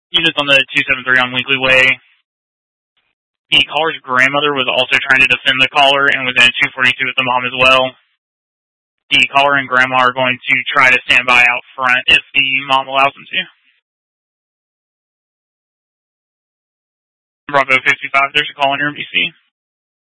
Units on the 273 on Weekly Way. The caller's grandmother was also trying to defend the caller and was in 242 with the mom as well. The caller and grandma are going to try to stand by out front if the mom allows them to. Bravo 55, there's a call on your NBC.